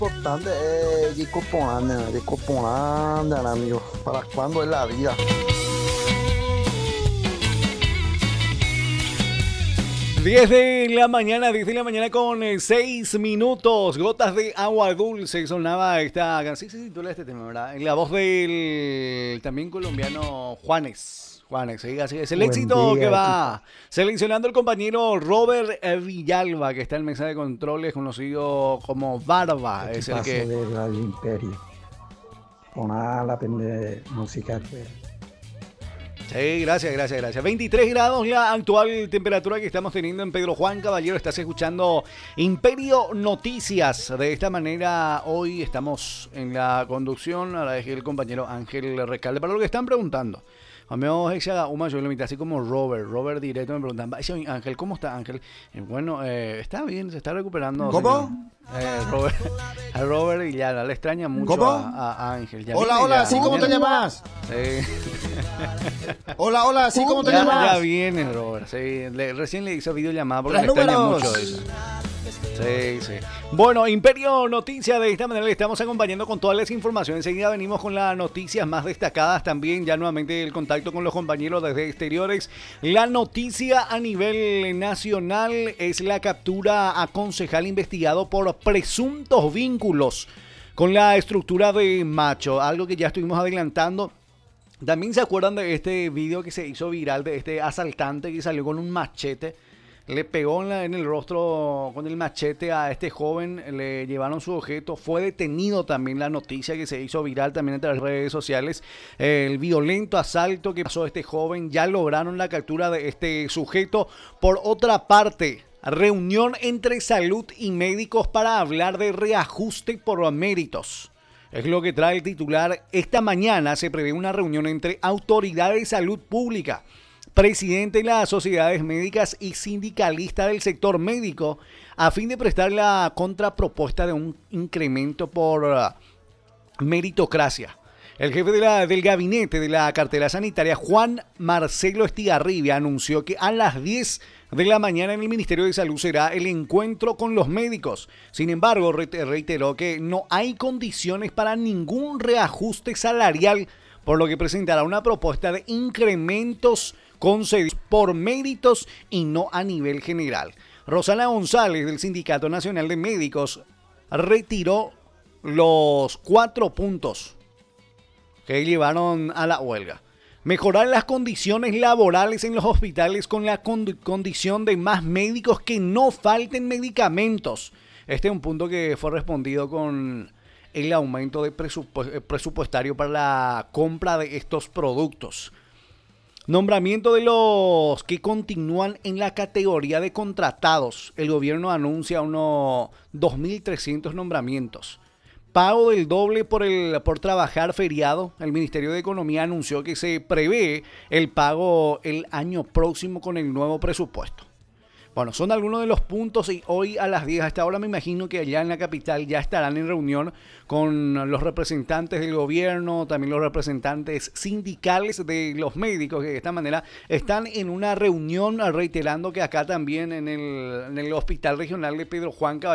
importante es ir componando, amigo. ¿Para cuándo es la vida? 10 de la mañana con 6 minutos. Gotas de agua dulce sonaba esta canción. Sí, sí, tú lees este tema, ¿verdad? En la voz del también colombiano Juanes. Juanes, sí, así es. El Buen éxito que día, equipo. va seleccionando el compañero Robert Villalba, que está en mesa de controles, conocido como Barba. Es el Equipazo que de Radio Imperio. Con ala de música. Pues. Sí, gracias. 23 grados la actual temperatura que estamos teniendo en Pedro Juan Caballero. Estás escuchando Imperio Noticias. De esta manera, hoy estamos en la conducción. Ahora es el compañero Ángel Recalde. Para lo que están preguntando, yo le invité así como Robert directo me preguntan, Ángel, ¿cómo está Ángel? Bueno, está bien, se está recuperando. ¿Cómo? Robert, a Robert y ya le extraña mucho ¿Cómo? a Ángel. Ya Hola, viene hola, ya, ¿sí cómo te mañana. llamas? Sí. Hola, ¿sí cómo te Ya llamas? viene, Robert. Sí, recién le hizo videollamada porque Los le extraña números. mucho eso. Sí. Bueno, Imperio Noticias, de esta manera le estamos acompañando con todas las informaciones. Enseguida venimos con las noticias más destacadas también. Ya nuevamente el contacto con los compañeros desde exteriores. La noticia a nivel nacional es la captura a concejal investigado por presuntos vínculos con la estructura de Macho. Algo que ya estuvimos adelantando. También se acuerdan de este video que se hizo viral de este asaltante que salió con un machete. Le pegó en el rostro con el machete a este joven, le llevaron su objeto, fue detenido también. La noticia que se hizo viral también entre las redes sociales, el violento asalto que pasó a este joven, ya lograron la captura de este sujeto. Por otra parte, reunión entre salud y médicos para hablar de reajuste por méritos. Es lo que trae el titular. Esta mañana se prevé una reunión entre autoridades de salud pública, presidente de las sociedades médicas y sindicalista del sector médico, a fin de prestar la contrapropuesta de un incremento por meritocracia. El jefe del gabinete de la cartera sanitaria, Juan Marcelo Estigarribia, anunció que a las 10 de la mañana en el Ministerio de Salud será el encuentro con los médicos. Sin embargo, reiteró que no hay condiciones para ningún reajuste salarial, por lo que presentará una propuesta de incrementos concedidos por méritos y no a nivel general. Rosana González, del Sindicato Nacional de Médicos, retiró los 4 puntos que llevaron a la huelga. Mejorar las condiciones laborales en los hospitales con la condición de más médicos, que no falten medicamentos. Este es un punto que fue respondido con el aumento de presupuestario para la compra de estos productos. Nombramiento de los que continúan en la categoría de contratados. El gobierno anuncia unos 2.300 nombramientos. Pago del doble por trabajar feriado. El Ministerio de Economía anunció que se prevé el pago el año próximo con el nuevo presupuesto. Bueno, son algunos de los puntos, y hoy a las 10 hasta ahora me imagino que allá en la capital ya estarán en reunión con los representantes del gobierno, también los representantes sindicales de los médicos, que de esta manera están en una reunión, reiterando que acá también en el Hospital Regional de Pedro Juan Caballero